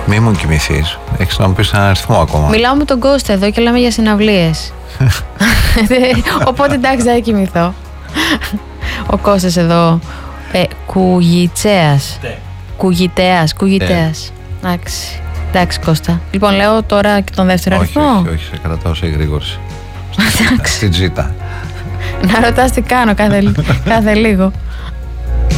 Μη μου κοιμηθείς. Έχεις να μου πεις έναν αριθμό ακόμα. Μιλάω με τον Κώστα εδώ και λέμε για συναυλίες. Οπότε εντάξει, δεν θα κοιμηθώ. Ο Κώστας εδώ. Κουγιτσέας. Κουγιτέας. Εντάξει Κώστα. Λοιπόν, λέω τώρα και τον δεύτερο αριθμό. Όχι, σε κρατάω σε εγρήγορση. Εντάξει. Στην τζίτα. Να ρωτάς τι κάνω κάθε λίγο.